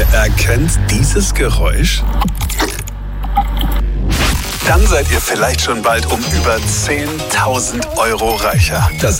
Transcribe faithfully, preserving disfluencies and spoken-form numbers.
Erkennt dieses Geräusch? Dann seid ihr vielleicht schon bald um über zehntausend Euro reicher. Das